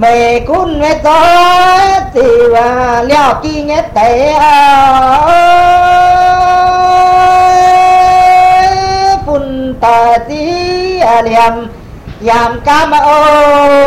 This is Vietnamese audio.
mẹ cún nghe to thì leo kia nghe tệ phun tà tí liềm yam cam ô